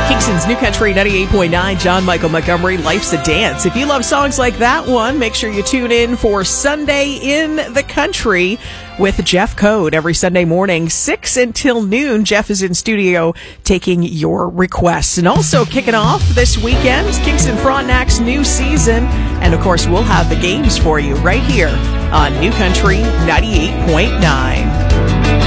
Kingston's New Country 98.9, John Michael Montgomery, Life's a Dance. If you love songs like that one, make sure you tune in for Sunday in the Country with Jeff Code every Sunday morning, 6 until noon. Jeff is in studio taking your requests. And also kicking off this weekend, Kingston Frontenac's new season. And of course, we'll have the games for you right here on New Country 98.9.